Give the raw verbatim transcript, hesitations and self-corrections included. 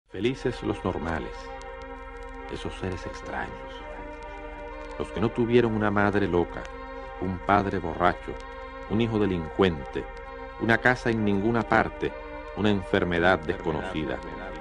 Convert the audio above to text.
Felices los normales, esos seres extraños, los que no tuvieron una madre loca, un padre borracho, un hijo delincuente, una casa en ninguna parte, una enfermedad desconocida,